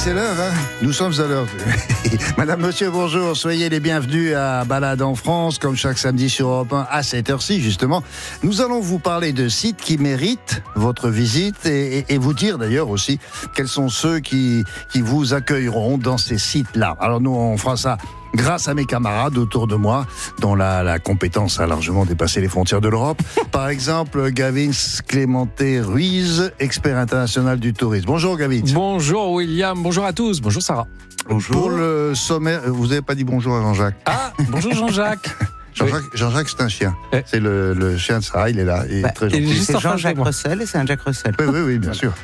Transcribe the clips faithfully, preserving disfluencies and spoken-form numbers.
c'est l'heure, hein. Nous sommes à l'heure. Madame, monsieur, bonjour. Soyez les bienvenus à Balade en France, comme chaque samedi sur Europe un, à cette heure-ci, justement. Nous allons vous parler de sites qui méritent votre visite et, et, et vous dire d'ailleurs aussi quels sont ceux qui, qui vous accueilleront dans ces sites-là. Alors nous, on fera ça grâce à mes camarades autour de moi, dont la, la compétence a largement dépassé les frontières de l'Europe. Par exemple, Gavin Clémenté-Ruiz, expert international du tourisme. Bonjour Gavin. Bonjour William, bonjour à tous, bonjour Sarah. Bonjour. Pour le sommaire, vous n'avez pas dit bonjour à Jean-Jacques. Ah, bonjour Jean-Jacques. Jean-Jacques, Jean-Jacques, c'est un chien. Eh. C'est le, le chien de Sarah, il est là, il est bah, très gentil. C'est Jean-Jacques Russell et c'est un Jack Russell. Oui, oui, oui, bien sûr.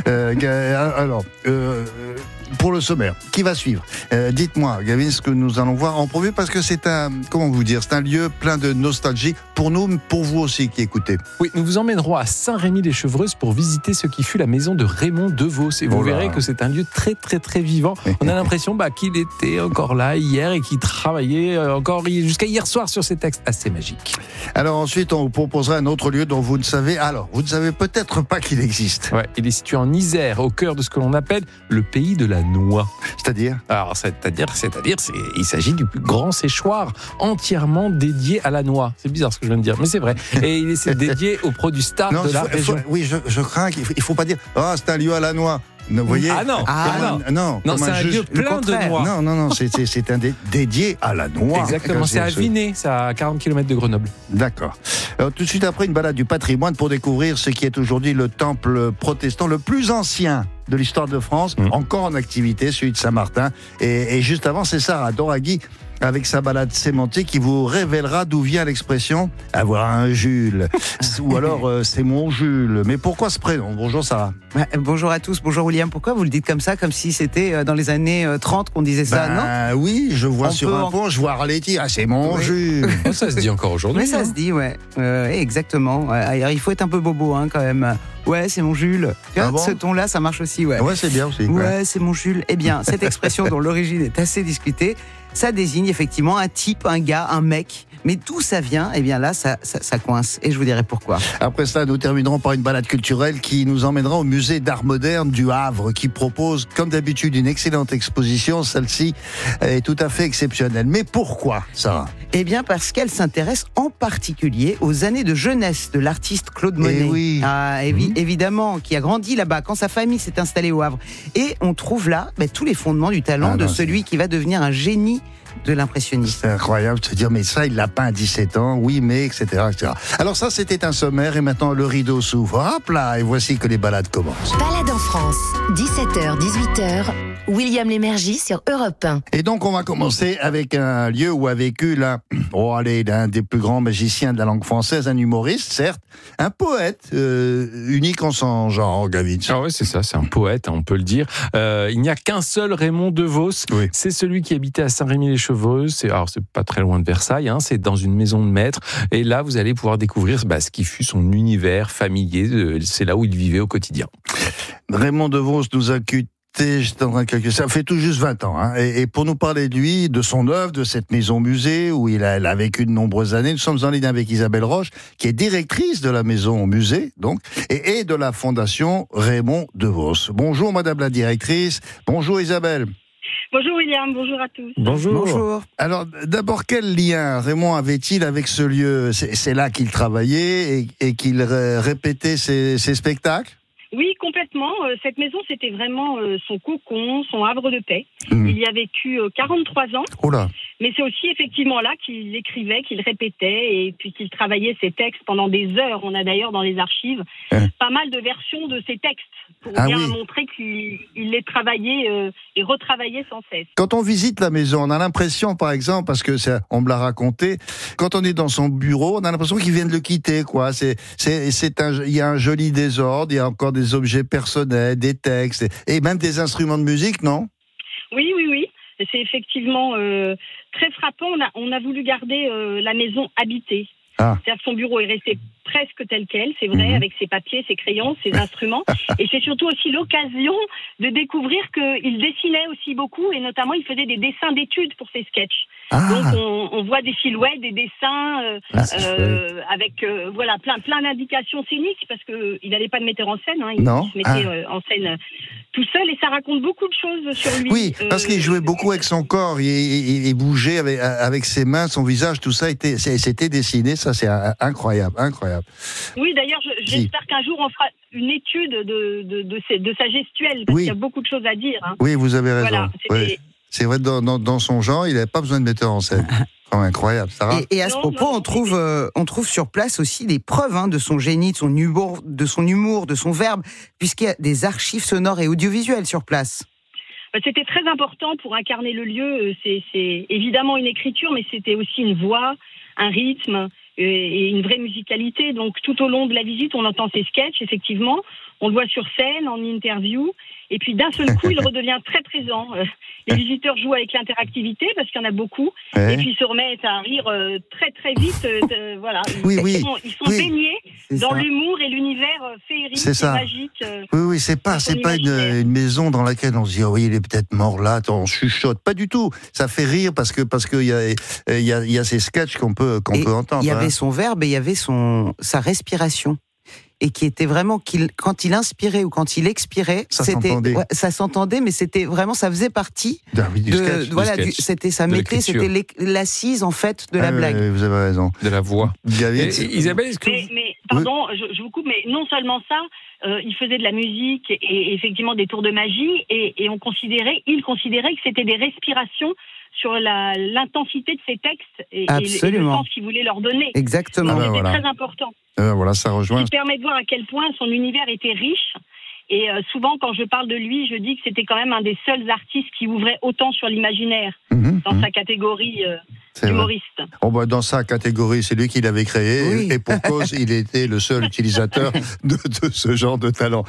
euh, alors, euh, pour le sommaire, qui va suivre euh, Dites-moi, Gavin, ce que nous allons voir en premier, parce que c'est un, comment vous dire, c'est un lieu plein de nostalgie pour nous, mais pour vous aussi qui écoutez. Oui, nous vous emmènerons à Saint-Rémy-les-Chevreuses pour visiter ce qui fut la maison de Raymond Devos. Et vous voilà. verrez que c'est un lieu très, très, très vivant. On a l'impression bah, qu'il était encore là hier et qu'il travaillait encore jusqu'à hier soir sur ces textes assez magiques. Alors ensuite, on vous proposera un autre lieu dont vous ne savez, alors, vous ne savez peut-être pas qu'il existe. Ouais, il est situé en Isère, au cœur de ce que l'on appelle le pays de la noix. C'est-à-dire Alors, c'est-à-dire, c'est-à-dire, c'est, il s'agit du plus grand séchoir entièrement dédié à la noix. C'est bizarre ce que je viens de dire, mais c'est vrai. Et il est dédié aux produits stars non, de la faut, région. Faut, oui, je, je crains qu'il ne faut pas dire « Ah, oh, c'est un lieu à la noix ». Vous voyez ah non, ah non, non, non, non c'est un lieu plein de noix. Non, non, non, c'est, c'est, c'est un dé, dédié à la noix. Exactement, c'est à Vinay, c'est à quarante kilomètres de Grenoble. D'accord. Alors, tout de suite après, une balade du patrimoine pour découvrir ce qui est aujourd'hui le temple protestant le plus ancien de l'histoire de France, mmh. encore en activité, celui de Saint-Martin. Et, et juste avant, c'est Sarah Doraghi avec sa balade sémantique qui vous révélera d'où vient l'expression « avoir un Jules » ou alors euh, « c'est mon Jules ». Mais pourquoi ce prénom ? Bonjour Sarah. Ouais, bonjour à tous, bonjour William. Pourquoi vous le dites comme ça, comme si c'était dans les années trente qu'on disait ça, ben, non ? Oui, je vois On sur un en... pont, je vois Arletty, ah c'est mon oui. Jules. Oh, ça se dit encore aujourd'hui. Mais ça hein. se dit, ouais, euh, exactement. Alors, il faut être un peu bobo hein, quand même. Ouais, c'est mon Jules. Tu vois, ah bon ce ton-là, ça marche aussi, ouais. Ouais, c'est bien aussi. Ouais, ouais. c'est mon Jules. Eh bien, cette expression dont l'origine est assez discutée, ça désigne effectivement un type, un gars, un mec. Mais d'où ça vient, eh bien là, ça, ça, ça coince. Et je vous dirai pourquoi. Après cela, nous terminerons par une balade culturelle qui nous emmènera au musée d'art moderne du Havre, qui propose, comme d'habitude, une excellente exposition. Celle-ci est tout à fait exceptionnelle. Mais pourquoi, Sarah ? Eh bien, parce qu'elle s'intéresse en particulier aux années de jeunesse de l'artiste Claude Monet. Eh oui. Ah, évi- mmh. Évidemment, qui a grandi là-bas quand sa famille s'est installée au Havre. Et on trouve là bah, tous les fondements du talent ah, de non, celui c'est... qui va devenir un génie de l'impressionnisme. C'est incroyable de se dire, mais ça, il l'a peint à dix-sept ans, oui, mais, et cetera, et cetera. Alors ça, c'était un sommaire, et maintenant, le rideau s'ouvre. Hop là, et voici que les balades commencent. Balade en France, dix-sept heures, dix-huit heures, William Lémergie sur Europe un. Et donc, on va commencer avec un lieu où a vécu l'un, oh, allez, l'un des plus grands magiciens de la langue française, un humoriste, certes, un poète, euh, unique en son genre, Gavin. Ah ouais, c'est ça, c'est un poète, on peut le dire. Euh, il n'y a qu'un seul Raymond Devos, oui. C'est celui qui habitait à Saint-Rémy-les-Chevreuses. C'est, alors, c'est pas très loin de Versailles, hein, c'est dans une maison de maître. Et là, vous allez pouvoir découvrir bah, ce qui fut son univers familier. C'est là où il vivait au quotidien. Raymond Devos nous a quittés. J'étais en train de calculer. Ça fait tout juste vingt ans. Hein. Et, et pour nous parler de lui, de son œuvre, de cette maison-musée où il a, il a vécu de nombreuses années, nous sommes en ligne avec Isabelle Roche, qui est directrice de la maison-musée, donc, et, et de la fondation Raymond Devos. Bonjour Madame la directrice. Bonjour Isabelle. Bonjour William, bonjour à tous. Bonjour. Bonjour. Alors d'abord, quel lien Raymond avait-il avec ce lieu ? c'est, c'est là qu'il travaillait et, et qu'il ré- répétait ses, ses spectacles ? Oui, complètement. Cette maison, c'était vraiment son cocon, son havre de paix. Mmh. Il y a vécu quarante-trois ans. Oh là. Mais c'est aussi effectivement là qu'il écrivait, qu'il répétait et puis qu'il travaillait ses textes pendant des heures. On a d'ailleurs dans les archives hein. pas mal de versions de ses textes pour ah bien oui. montrer qu'il il les travaillait euh, et retravaillait sans cesse. Quand on visite la maison, on a l'impression, par exemple, parce que ça, on me l'a raconté, quand on est dans son bureau, on a l'impression qu'il vient de le quitter, quoi. C'est, c'est, c'est un, il y a un joli désordre, il y a encore des objets personnels, des textes et, et même des instruments de musique, non ? Oui, oui, oui. C'est effectivement euh, très frappant. On a, on a voulu garder euh, la maison habitée. Ah. C'est-à-dire que son bureau est resté presque tel quel, c'est vrai, mmh. avec ses papiers, ses crayons, ses instruments. Et c'est surtout aussi l'occasion de découvrir qu'il dessinait aussi beaucoup, et notamment il faisait des dessins d'études pour ses sketchs. Ah. Donc on, on voit des silhouettes, des dessins euh, ah, euh, avec euh, voilà plein plein d'indications scéniques parce que il n'avait pas de metteur en scène, hein, il, il se mettait ah. euh, en scène euh, tout seul et ça raconte beaucoup de choses sur lui. Oui, parce euh, qu'il jouait beaucoup avec son corps, il, il, il bougeait avec, avec ses mains, son visage, tout ça était c'était dessiné, ça c'est incroyable, incroyable. Oui, d'ailleurs j'espère qu'un jour on fera une étude de de, de, de, de sa gestuelle parce oui. qu'il y a beaucoup de choses à dire. Hein. Oui, vous avez raison. Voilà, oui. C'est vrai, dans, dans, dans son genre, il n'avait pas besoin de metteur en scène. Oh, incroyable, Sarah. Et, et à ce non, propos, non, on, trouve, euh, on trouve sur place aussi des preuves hein, de son génie, de son, humour, de son humour, de son verbe, puisqu'il y a des archives sonores et audiovisuelles sur place. C'était très important pour incarner le lieu. C'est, c'est évidemment une écriture, mais c'était aussi une voix, un rythme et une vraie musicalité. Donc tout au long de la visite, on entend ses sketchs, effectivement. On le voit sur scène, en interview. Et puis d'un seul coup, il redevient très présent. Les visiteurs jouent avec l'interactivité parce qu'il y en a beaucoup. Ouais. Et puis ils se remettent à rire très très vite. De, voilà. Oui, ils, oui. sont, ils sont oui. baignés c'est dans ça. l'humour et l'univers féerique c'est et magique. Oui, oui, c'est pas, c'est pas une, une maison dans laquelle on se dit oh oui, il est peut-être mort là, on chuchote. Pas du tout. Ça fait rire parce que parce qu'il y a il y a il y a ces sketchs qu'on peut qu'on et peut entendre. Il y avait hein. son verbe et il y avait son sa respiration. Et qui était vraiment qu'il quand il inspirait ou quand il expirait, ça c'était s'entendait. Ouais, ça s'entendait, mais c'était vraiment ça faisait partie ah oui, du de sketch, voilà du du, c'était ça mettait c'était l'assise en fait de ah, la blague. Oui, vous avez raison. De la voix. Et, Isabelle, est-ce que mais, mais pardon, oui. je, je vous coupe, mais non seulement ça, euh, il faisait de la musique et, et effectivement des tours de magie et, et on considérait, il considérait que c'était des respirations sur la, l'intensité de ses textes et, et, et le sens qu'il voulait leur donner. Exactement. Donc, ah ben c'était voilà. très important. Euh, voilà, ça rejoint. Ce qui permet de voir à quel point son univers était riche. Et euh, souvent, quand je parle de lui, je dis que c'était quand même un des seuls artistes qui ouvrait autant sur l'imaginaire mmh, dans mmh. sa catégorie euh, humoriste. Oh bah dans sa catégorie, c'est lui qui l'avait créé. Oui. Et pour cause, il était le seul utilisateur de, de ce genre de talent.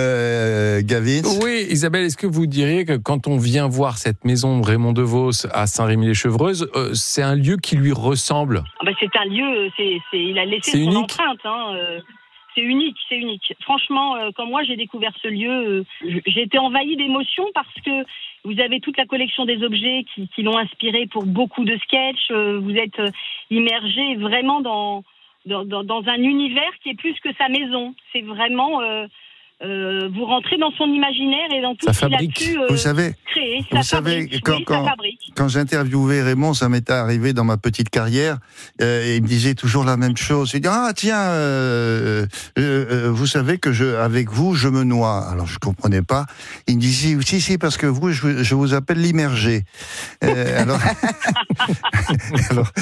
Euh, Gavin ? Oui, Isabelle, est-ce que vous diriez que quand on vient voir cette maison Raymond DeVos à Saint-Rémy-les-Chevreuses, euh, c'est un lieu qui lui ressemble ? Ah bah c'est un lieu, c'est, c'est, il a laissé c'est son unique. empreinte. Hein, euh... C'est unique, c'est unique. Franchement, euh, quand moi j'ai découvert ce lieu, euh, j'ai été envahie d'émotions parce que vous avez toute la collection des objets qui, qui l'ont inspiré pour beaucoup de sketchs. Euh, vous êtes euh, immergé vraiment dans, dans, dans, dans un univers qui est plus que sa maison. C'est vraiment... Euh, Euh, vous rentrez dans son imaginaire et dans tout ça ce qu'il fabrique. a pu euh, vous savez, créer. Vous savez, fabrique, quand, oui, quand, ça fabrique. quand j'interviewais Raymond, ça m'était arrivé dans ma petite carrière, euh, et il me disait toujours la même chose. Il dit ah tiens, euh, euh, vous savez que je, avec vous, je me noie. Alors je comprenais pas. Il me disait si si parce que vous, je, je vous appelle l'immergé. Euh, alors, alors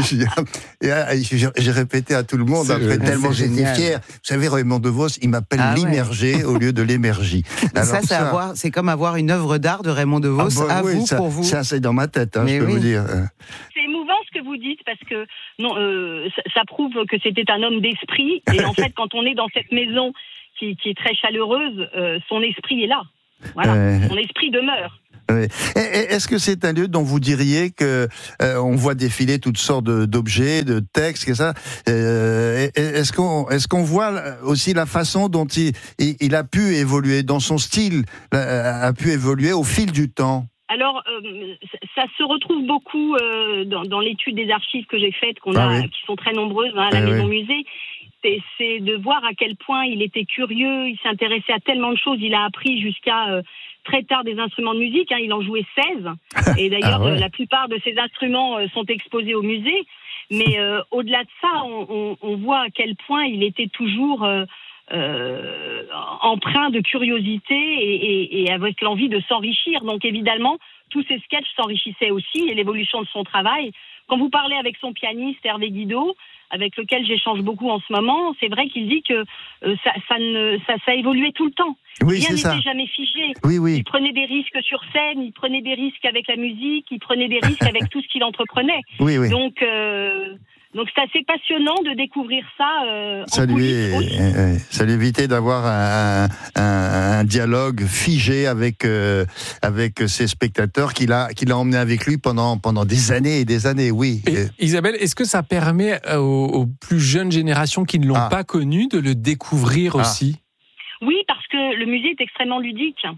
j'ai, j'ai répété à tout le monde après tellement j'étais fier. Vous savez, Raymond DeVos, il m'appelle ah, l'immergé. Ouais. Au lieu de l'émergie. Alors ça, c'est, ça... Avoir, c'est comme avoir une œuvre d'art de Raymond DeVos ah bah, à oui, vous, ça, pour vous. Ça, c'est dans ma tête, hein, je peux oui. vous dire. C'est émouvant ce que vous dites, parce que non, euh, ça, ça prouve que c'était un homme d'esprit. Et en fait, quand on est dans cette maison qui, qui est très chaleureuse, euh, son esprit est là. Voilà, euh... son esprit demeure. Oui. Est-ce que c'est un lieu dont vous diriez que euh, on voit défiler toutes sortes de, d'objets, de textes, que ça euh, Est-ce qu'on est-ce qu'on voit aussi la façon dont il, il, il a pu évoluer, dans son style a pu évoluer au fil du temps? Alors, euh, ça se retrouve beaucoup euh, dans, dans l'étude des archives que j'ai faites, qu'on ah a, oui. qui sont très nombreuses hein, à la ah Maison oui. Musée. C'est, c'est de voir à quel point il était curieux, il s'intéressait à tellement de choses, il a appris jusqu'à euh, très tard des instruments de musique, hein, il en jouait seize, et d'ailleurs ah ouais. euh, la plupart de ces instruments euh, sont exposés au musée, mais euh, au-delà de ça, on, on, on voit à quel point il était toujours euh, euh, empreint de curiosité et, et, et avec l'envie de s'enrichir. Donc évidemment, tous ces sketchs s'enrichissaient aussi, et l'évolution de son travail. Quand vous parlez avec son pianiste Hervé Guido, avec lequel j'échange beaucoup en ce moment, c'est vrai qu'il dit que euh, ça, ça, ne, ça, ça évoluait tout le temps. Oui, Rien c'est n'était ça. jamais figé. Oui, oui. Il prenait des risques sur scène, il prenait des risques avec la musique, il prenait des risques avec tout ce qu'il entreprenait. Oui, oui. Donc, euh, donc c'est assez passionnant de découvrir ça. Euh, ça, en lui, euh, ça lui évitait d'avoir un, un, un dialogue figé avec, euh, avec ses spectateurs qu'il a, qu'il a emmené avec lui pendant, pendant des années et des années, oui. Et, Isabelle, est-ce que ça permet aux, aux plus jeunes générations qui ne l'ont ah. pas connu de le découvrir ah. aussi ? Oui, parce que le musée est extrêmement ludique.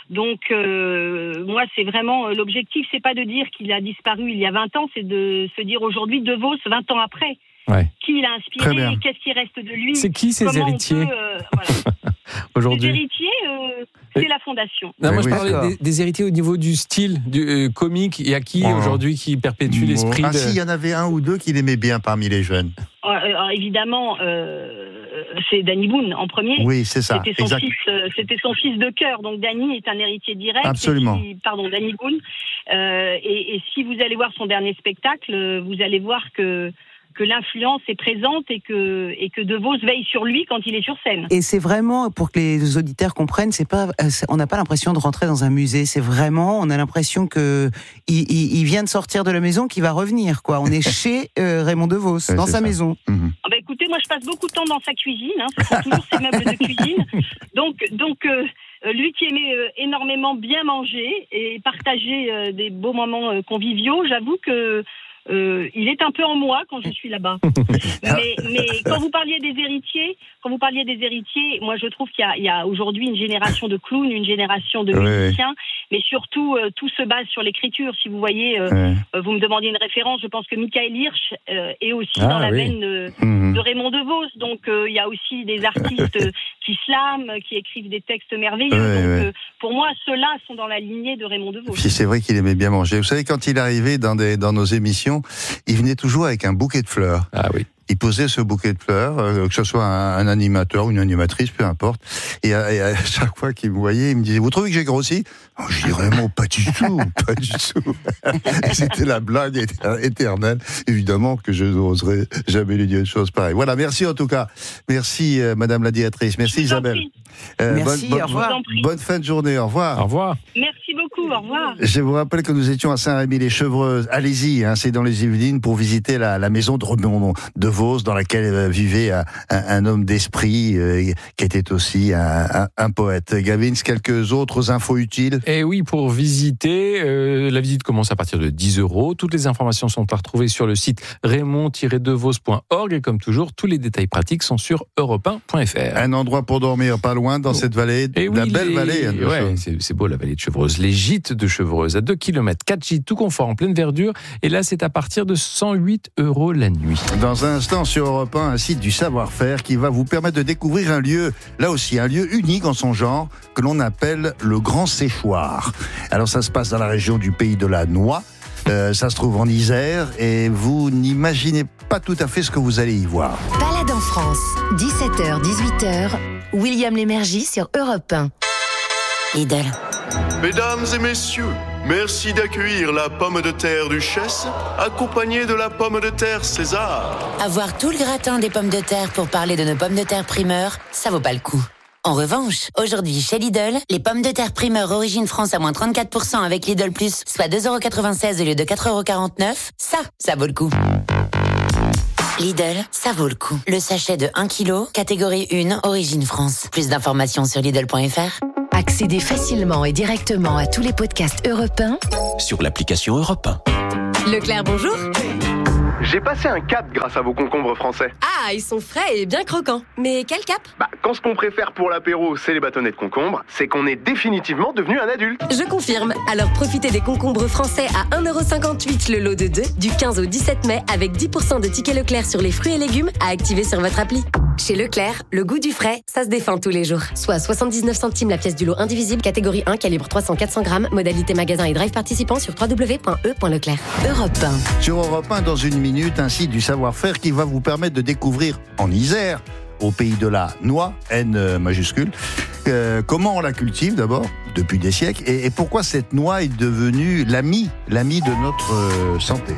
Donc, euh, moi, c'est vraiment l'objectif, c'est pas de dire qu'il a disparu il y a vingt ans, c'est de se dire aujourd'hui De Vos, vingt ans après, ouais. qui l'a inspiré, qu'est-ce qui reste de lui. C'est qui ces héritiers peut, euh, voilà. aujourd'hui? Les héritiers, euh, c'est oui. la fondation. Non, moi, oui, je parlais d'accord. des, des héritiers au niveau du style du euh, comique. Il y a qui oh. aujourd'hui qui perpétue oh. l'esprit Ah de... si, il y en avait un ou deux qu'il aimait bien parmi les jeunes. Alors, évidemment, euh, c'est Danny Boone en premier. Oui, c'est ça. C'était son, exact. fils, euh, c'était son fils de cœur. Donc Danny est un héritier direct. Absolument. Et qui, pardon, Danny Boone. Euh, et, et si vous allez voir son dernier spectacle, vous allez voir que que l'influence est présente et que et que De Vos veille sur lui quand il est sur scène. Et c'est vraiment, pour que les auditeurs comprennent, c'est pas, on n'a pas l'impression de rentrer dans un musée. C'est vraiment, on a l'impression que il, il, il vient de sortir de la maison, qu'il va revenir, quoi. On est chez euh, Raymond De Vos, ouais, dans sa ça. maison. Mmh. Ah bah écoutez, moi je passe beaucoup de temps dans sa cuisine. Hein, ce sont toujours ses meubles de cuisine. Donc donc. Euh, Lui qui aimait euh, énormément bien manger et partager euh, des beaux moments euh, conviviaux, j'avoue que euh, il est un peu en moi quand je suis là-bas. mais, mais quand vous parliez des héritiers, quand vous parliez des héritiers, moi je trouve qu'il y a, il y a aujourd'hui une génération de clowns, une génération de musiciens, oui. mais surtout euh, tout se base sur l'écriture. Si vous voyez, euh, oui. euh, vous me demandiez une référence, je pense que Michael Hirsch euh, est aussi ah, dans la oui. veine euh, mmh. de Raymond De Vos. Donc euh, il y a aussi des artistes qui slament, qui écrivent des textes merveilleux. Oui, Donc oui. Euh, pour moi, ceux-là sont dans la lignée de Raymond De Vos. Puis c'est vrai qu'il aimait bien manger. Vous savez, quand il arrivait dans, des, dans nos émissions, il venait toujours avec un bouquet de fleurs. Ah oui. Il posait ce bouquet de fleurs, euh, que ce soit un, un animateur ou une animatrice, peu importe. Et à, et à chaque fois qu'il me voyait, il me disait « Vous trouvez que j'ai grossi ?» Oh, je dis vraiment pas du tout, pas du tout. C'était la blague éternelle. Évidemment que je n'oserais jamais lui dire une chose pareille. Voilà, merci en tout cas. Merci euh, Madame la directrice. Merci Isabelle. Euh, merci, bonne, au revoir. Bonne, bonne fin de journée, au revoir. Au revoir. Merci beaucoup, au revoir. Je vous rappelle que nous étions à Saint-Rémy-les-Chevreuses. Allez-y, hein, c'est dans les Yvelines pour visiter la, la maison de Raymond De Vos, dans laquelle euh, vivait un, un, un homme d'esprit euh, qui était aussi un, un, un poète. Gavin, quelques autres infos utiles? Et oui, pour visiter, euh, la visite commence à partir de dix euros. Toutes les informations sont à retrouver sur le site raymond tiret devos point org et comme toujours, tous les détails pratiques sont sur europe un point f r. Un endroit pour dormir pas loin dans cette vallée, et la oui, belle les... vallée. Hein, ouais, c'est, c'est beau la vallée de Chevreuse. Les gîtes de Chevreuse à deux kilomètres, quatre gîtes tout confort en pleine verdure. Et là, c'est à partir de cent huit euros la nuit. Dans un instant sur Europe un, un site du savoir-faire qui va vous permettre de découvrir un lieu, là aussi, un lieu unique en son genre, que l'on appelle le Grand Séchoir. Alors ça se passe dans la région du Pays de la Noix. Euh, ça se trouve en Isère et vous n'imaginez pas tout à fait ce que vous allez y voir. Balade en France, dix-sept heures dix-huit heures, William Lémergie sur Europe un. Lidl. Mesdames et messieurs, merci d'accueillir la pomme de terre Duchesse, accompagnée de la pomme de terre César. Avoir tout le gratin des pommes de terre pour parler de nos pommes de terre primeur, ça vaut pas le coup. En revanche, aujourd'hui chez Lidl, les pommes de terre primeur origine France à moins trente-quatre pour cent avec Lidl Plus, soit deux euros quatre-vingt-seize au lieu de quatre euros quarante-neuf, ça, ça vaut le coup. Lidl, ça vaut le coup. Le sachet de un kilo, catégorie un, origine France. Plus d'informations sur Lidl point f r. Accédez facilement et directement à tous les podcasts Europe un sur l'application Europe un. Leclerc, bonjour. J'ai passé un cap grâce à vos concombres français. Ah, ils sont frais et bien croquants. Mais quel cap ? Bah, quand ce qu'on préfère pour l'apéro, c'est les bâtonnets de concombre, c'est qu'on est définitivement devenu un adulte. Je confirme. Alors profitez des concombres français à un euro cinquante-huit le lot de deux, du quinze au dix-sept mai, avec dix pour cent de tickets Leclerc sur les fruits et légumes à activer sur votre appli. Chez Leclerc, le goût du frais, ça se défend tous les jours. Soit soixante-dix-neuf centimes la pièce du lot indivisible, catégorie un, calibre trois cents à quatre cents grammes, modalité magasin et drive participant sur w w w point e point leclerc. Europe un. Sur Europe un, dans une minute, un site du savoir-faire qui va vous permettre de découvrir en Isère, au pays de la noix, N majuscule, euh, comment on la cultive d'abord, depuis des siècles, et, et pourquoi cette noix est devenue l'ami, l'ami de notre euh, santé.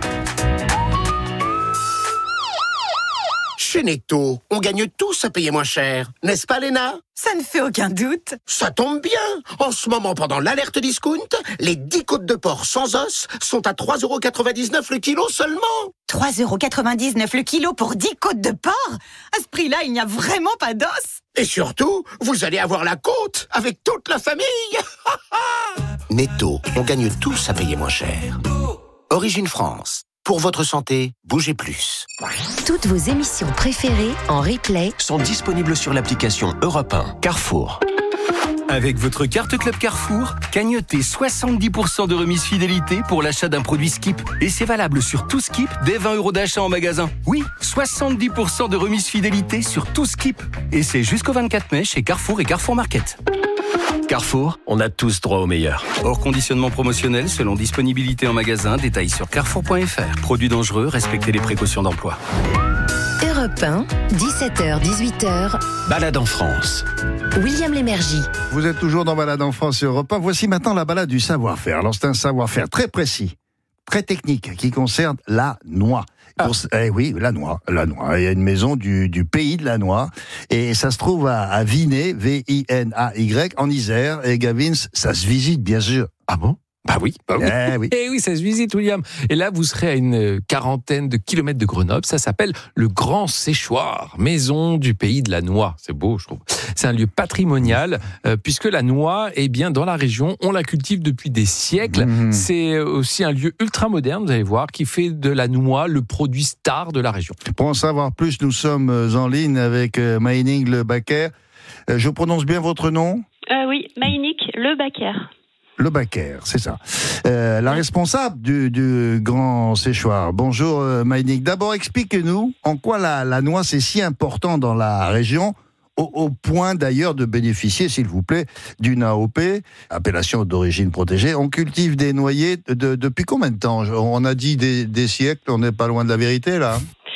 Chez Netto, on gagne tous à payer moins cher. N'est-ce pas, Léna ? Ça ne fait aucun doute. Ça tombe bien. En ce moment, pendant l'alerte discount, les dix côtes de porc sans os sont à trois euros quatre-vingt-dix-neuf le kilo seulement. trois euros quatre-vingt-dix-neuf le kilo pour dix côtes de porc ? À ce prix-là, il n'y a vraiment pas d'os. Et surtout, vous allez avoir la côte avec toute la famille. Netto, on gagne tous à payer moins cher. Origine France. Pour votre santé, bougez plus. Toutes vos émissions préférées en replay sont disponibles sur l'application Europe un Carrefour. Avec votre carte Club Carrefour, cagnotez soixante-dix pour cent de remise fidélité pour l'achat d'un produit Skip. Et c'est valable sur tout Skip dès vingt euros d'achat en magasin. Oui, soixante-dix pour cent de remise fidélité sur tout Skip. Et c'est jusqu'au vingt-quatre mai chez Carrefour et Carrefour Market. Carrefour, on a tous droit au meilleur. Hors conditionnement promotionnel selon disponibilité en magasin, détails sur carrefour point f r. Produits dangereux, respectez les précautions d'emploi. Europe un, dix-sept heures dix-huit heures. Balade en France. William Lémergie. Vous êtes toujours dans Balade en France sur Europe un. Voici maintenant la balade du savoir-faire. Alors c'est un savoir-faire très précis, très technique, qui concerne la noix. Ah. Pour, eh oui, la noix, la noix. Il y a une maison du, du pays de la noix, et ça se trouve à, à Vinay, V I N A Y, en Isère. Et Gavin, ça se visite, bien sûr. Ah bon ? Bah oui, bah oui. Eh oui. Eh oui, ça se visite, William. Et là, vous serez à une quarantaine de kilomètres de Grenoble. Ça s'appelle le Grand Séchoir, maison du pays de la noix. C'est beau, je trouve. C'est un lieu patrimonial, euh, puisque la noix, eh bien, dans la région, on la cultive depuis des siècles. Mmh. C'est aussi un lieu ultra moderne, vous allez voir, qui fait de la noix le produit star de la région. Pour en savoir plus, nous sommes en ligne avec euh, Maïnig Le Baker. Euh, je prononce bien votre nom ? euh, Oui, Maïnig Le Baker. Le Baker, c'est ça. Euh, la responsable du, du Grand Séchoir. Bonjour euh, Maïnig. D'abord, expliquez-nous en quoi la, la noix c'est si important dans la région, au, au point d'ailleurs de bénéficier, s'il vous plaît, d'une A O P, appellation d'origine protégée. On cultive des noyers de, de, depuis combien de temps ? On a dit des, des siècles, on n'est pas loin de la vérité là.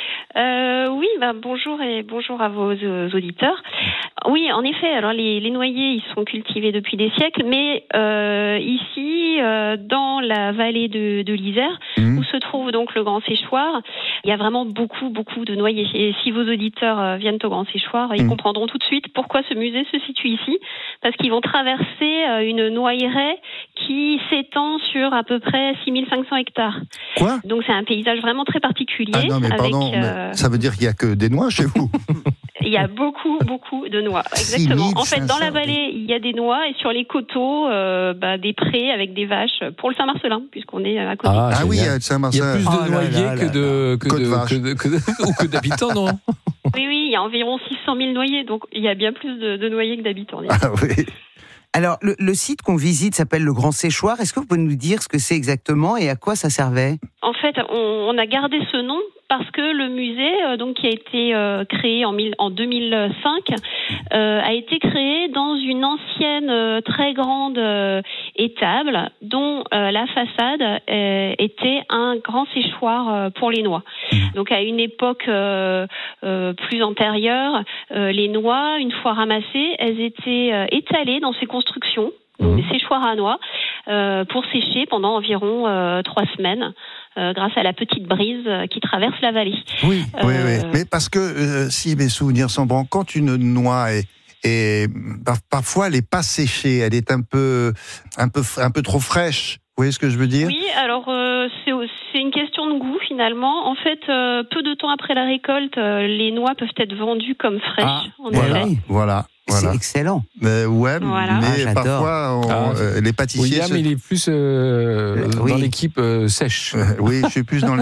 Euh, oui, bah, bonjour et bonjour à vos euh, auditeurs. Oui, en effet, alors les, les noyers, ils sont cultivés depuis des siècles, mais euh, ici, euh, dans la vallée de, de l'Isère, mmh. où se trouve donc le Grand Séchoir, il y a vraiment beaucoup, beaucoup de noyers. Et si vos auditeurs euh, viennent au Grand Séchoir, mmh. ils comprendront tout de suite pourquoi ce musée se situe ici, parce qu'ils vont traverser euh, une noyeraie qui s'étend sur à peu près six mille cinq cents hectares. Quoi ? Donc c'est un paysage vraiment très particulier. Ah non, mais avec, pardon, euh... mais ça veut dire qu'il n'y a que des noix chez vous ? Il y a beaucoup, beaucoup de noix. Exactement. En fait, dans la vallée, il y a des noix, et sur les coteaux, euh, bah, des prés avec des vaches pour le Saint-Marcelin, puisqu'on est à côté. Ah, ah oui, il y a Saint-Marcelin. Il y a plus de oh noyers là là que de, que que de, de, que de, que de, ou que d'habitants, non ? Oui, oui, il y a environ six cent mille noyers, donc il y a bien plus de, de noyers que d'habitants. Ah oui. Alors, le, le site qu'on visite s'appelle le Grand Séchoir. Est-ce que vous pouvez nous dire ce que c'est exactement et à quoi ça servait ? En fait, on, on a gardé ce nom parce que le musée, euh, donc qui a été euh, créé en, mille, en deux mille cinq, euh, a été créé dans une ancienne euh, très grande euh, étable dont euh, la façade euh, était un grand séchoir euh, pour les noix. Donc à une époque euh, euh, plus antérieure, euh, les noix, une fois ramassées, elles étaient euh, étalées dans ces constructions, donc des séchoirs à noix, euh, pour sécher pendant environ euh, trois semaines. Euh, grâce à la petite brise qui traverse la vallée. Oui, euh, oui, oui. Mais parce que euh, si mes souvenirs sont bons, quand une noix est, est parfois elle n'est pas séchée, elle est un peu, un peu, un peu trop fraîche. Vous voyez ce que je veux dire ? Oui, alors euh, c'est, c'est une question de goût finalement. En fait, euh, peu de temps après la récolte, euh, les noix peuvent être vendues comme fraîches. Ah, en voilà, effet. voilà. Voilà. C'est excellent. Mais ouais, voilà. mais ah, parfois on, ah, euh, les pâtissiers. William, se... il est plus euh, oui. dans l'équipe euh, sèche. Euh, oui, je suis plus dans les.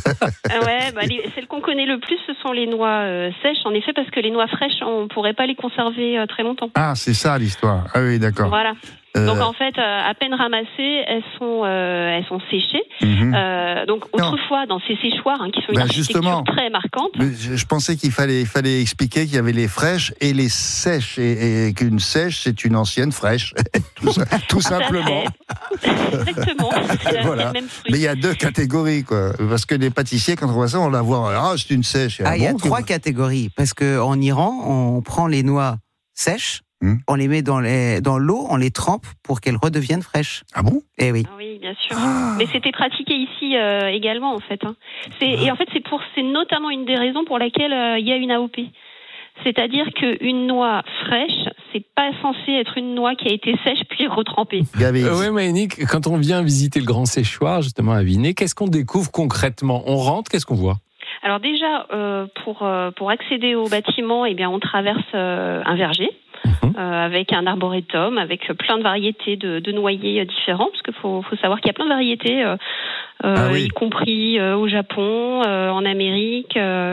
ouais, bah, les, celles qu'on connaît le plus, ce sont les noix euh, sèches, en effet, parce que les noix fraîches, on pourrait pas les conserver euh, très longtemps. Ah, c'est ça l'histoire. Ah oui, d'accord. Voilà. Euh... Donc en fait, euh, à peine ramassées, elles sont, euh, elles sont séchées. Mm-hmm. Euh, donc autrefois, dans ces séchoirs, hein, qui sont une ben architecture justement, très marquante. Je, je pensais qu'il fallait, il fallait expliquer qu'il y avait les fraîches et les sèches, et, et qu'une sèche, c'est une ancienne fraîche, tout, ça, tout simplement. Exactement. C'est voilà. le même fruit. Mais il y a deux catégories, quoi. Parce que les pâtissiers, quand on voit ça, on la voit. Ah, c'est une sèche. Ah, il y a bon, trois catégories. Parce qu'en Iran, on prend les noix sèches, hum. on les met dans, les, dans l'eau, on les trempe pour qu'elles redeviennent fraîches. Ah bon ? Eh oui. Ah oui, bien sûr. Ah. Mais c'était pratiqué ici euh, également, en fait. Hein. C'est, ah. Et en fait, c'est, pour, c'est notamment une des raisons pour laquelle euh, il y a une A O P. C'est-à-dire qu'une noix fraîche, c'est pas censé être une noix qui a été sèche puis retrempée. Euh, oui, Maïnig, quand on vient visiter le Grand Séchoir, justement à Vinay, qu'est-ce qu'on découvre concrètement ? On rentre, qu'est-ce qu'on voit ? Alors déjà, euh, pour, euh, pour accéder au bâtiment, eh bien, on traverse euh, un verger. Euh, avec un arboretum, avec plein de variétés de, de noyers différents, parce qu'il faut, faut savoir qu'il y a plein de variétés, euh, ah oui. y compris euh, au Japon, euh, en Amérique, euh,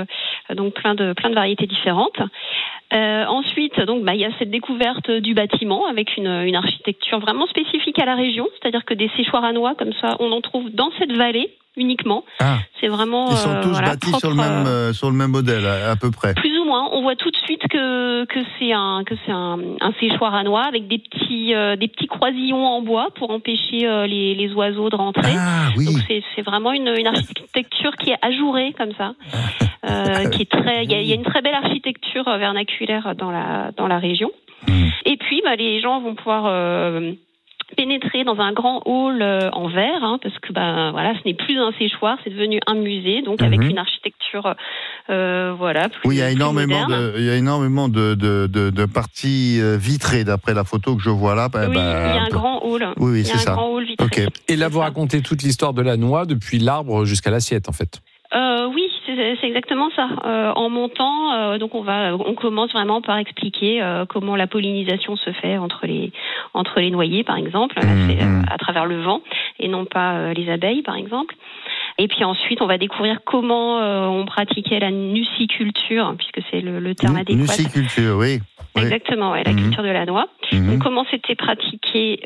donc plein de plein de variétés différentes. Euh, ensuite, donc, bah, il y a cette découverte du bâtiment avec une, une architecture vraiment spécifique à la région, c'est-à-dire que des séchoirs à noix comme ça, on en trouve dans cette vallée uniquement. Ah. C'est vraiment. Ils sont tous euh, voilà, bâtis propre, sur le même euh, sur le même modèle à, à peu près. Plus ou moins, on voit tout de suite que que c'est un que c'est un, un séchoir à noix avec des petits euh, des petits croisillons en bois pour empêcher euh, les, les oiseaux de rentrer. Ah, oui. Donc c'est c'est vraiment une, une architecture qui est ajourée comme ça, euh, qui est très. Il y a, y a une très belle architecture vernaculaire dans la dans la région. Mmh. Et puis bah, les gens vont pouvoir euh, pénétrer dans un grand hall euh, en verre, hein, parce que ben voilà, ce n'est plus un séchoir, c'est devenu un musée, donc avec Mhm. une architecture, euh, voilà. Plus, Oui, il y a plus énormément moderne. de, il y a énormément de, de, de, de parties euh, vitrées d'après la photo que je vois là. Bah, Oui, bah, il y a un un peu. grand hall. Oui, oui, il y c'est a un ça. grand hall vitré. Ok. Et là, vous racontez toute l'histoire de la noix, depuis l'arbre jusqu'à l'assiette, en fait. Euh, oui, c'est, c'est exactement ça. Euh, en montant, euh, donc on va, on commence vraiment par expliquer euh, comment la pollinisation se fait entre les entre les noyers, par exemple, là, c'est, euh, à travers le vent et non pas euh, les abeilles, par exemple. Et puis ensuite, on va découvrir comment euh, on pratiquait la nuciculture, puisque c'est le, le terme adéquat. Nuciculture, oui. Exactement, ouais, la Mhm. culture de la noix. Mhm. Donc, comment c'était pratiqué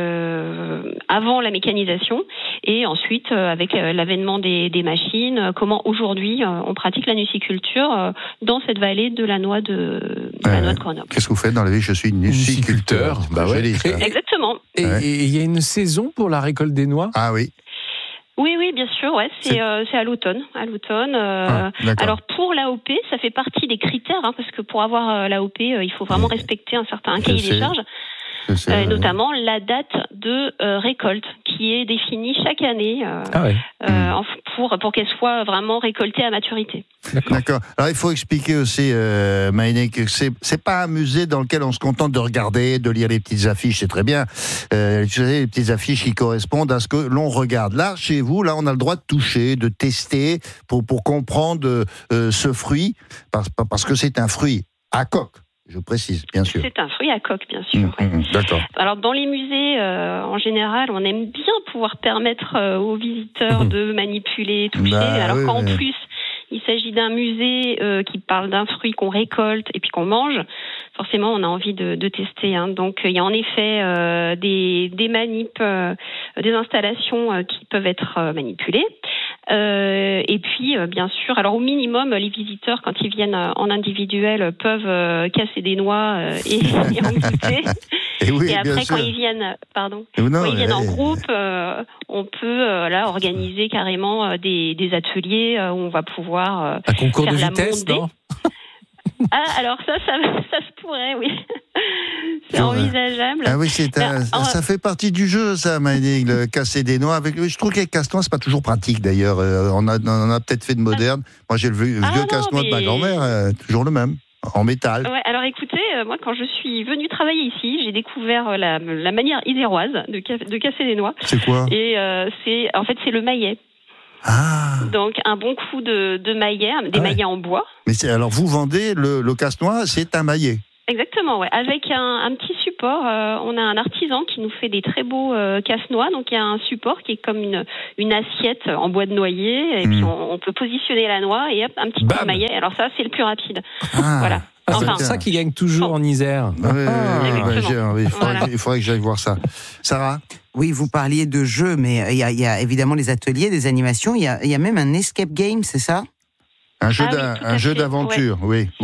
euh, avant la mécanisation et ensuite euh, avec euh, l'avènement des, des machines, euh, comment aujourd'hui euh, on pratique la nuciculture euh, dans cette vallée de la noix de, de la Euh, noix de Grenoble. Qu'est-ce que vous faites dans la vie? Je suis nuciculteur. Bah ouais. Joli, ça. Exactement. Et Ouais. et il y a une saison pour la récolte des noix? Ah oui. Oui, oui, bien sûr, ouais, c'est, C'est- euh, c'est à l'automne. À l'automne. euh, Ah, d'accord. alors pour l'A O P, ça fait partie des critères, hein, parce que pour avoir euh, l'A O P, euh, il faut vraiment respecter un certain je cahier sais. des charges. Je sais, Euh, euh, notamment la date de euh, récolte qui est définie chaque année euh, Ah ouais. euh, en- pour, pour qu'elle soit vraiment récoltée à maturité. D'accord. Alors il faut expliquer aussi, euh, Maïné, que c'est c'est pas un musée dans lequel on se contente de regarder, de lire les petites affiches, c'est très bien. Euh, tu sais, les petites affiches qui correspondent à ce que l'on regarde. Là, chez vous, là, on a le droit de toucher, de tester pour pour comprendre euh, ce fruit, parce, parce que c'est un fruit à coque. Je précise, bien sûr. C'est un fruit à coque, bien sûr. Mmh, ouais. mmh, d'accord. Alors dans les musées, euh, en général, on aime bien pouvoir permettre euh, aux visiteurs Mmh. de manipuler, toucher. Bah, alors oui, qu'en oui. plus, il s'agit d'un musée euh, qui parle d'un fruit qu'on récolte et puis qu'on mange, forcément, on a envie de, de tester. Hein. Donc il y a en effet euh, des, des manips, euh, des installations euh, qui peuvent être euh, manipulées. Euh, et puis, euh, bien sûr, alors au minimum, les visiteurs, quand ils viennent euh, en individuel, peuvent euh, casser des noix euh, et, et en goûter. Et, oui, et bien après, sûr. quand ils viennent, pardon, Non, quand ils viennent en eh, groupe, euh, on peut euh, là organiser carrément euh, des, des ateliers euh, où on va pouvoir euh, Un concours faire de la vitesse, mondée. non? Ah, alors ça, ça, ça se pourrait, oui. C'est Ouais. envisageable. Ah oui, c'est un- Ben, ça, en- ça fait partie du jeu, ça, Maïné, le casser des noix. Avec, je trouve qu'avec casse-noix, c'est pas toujours pratique, d'ailleurs. Euh, On a, on a peut-être fait de moderne. Moi, j'ai le vieux, Ah vieux non, casse-noix de ma mais- grand-mère, euh, toujours le même, en métal. Ouais, alors écoutez, euh, moi quand je suis venue travailler ici, j'ai découvert euh, la, la manière iséroise de, ca- de casser des noix. C'est quoi? Et euh, c'est, en fait, c'est le maillet. Ah, Donc un bon coup de, de maillet, des Ah ouais. maillets en bois. mais c'est- alors vous vendez le, le casse-noix, c'est un maillet. Exactement, ouais. Avec un, un petit support, euh, on a un artisan qui nous fait des très beaux euh, casse-noix. Donc il y a un support qui est comme une, une assiette en bois de noyer, et Mm. puis on, on peut positionner la noix et hop, un petit coup Bam. de maillet. Alors ça, c'est le plus rapide. Ah. Voilà. Ah, c'est Enfin, pour ça qu'ils gagnent toujours en Isère. Ouais, ouais, ouais, Exactement. ouais, j'ai- oui, il, faudrait, Voilà. que- il faudrait que j'aille voir ça. Sarah? Oui, vous parliez de jeux, mais il y a, il y a évidemment les ateliers, des animations. Il y a, il y a même un escape game, c'est ça? Un jeu Ah oui, d'a- tout un à jeu fait, d'aventure, oui.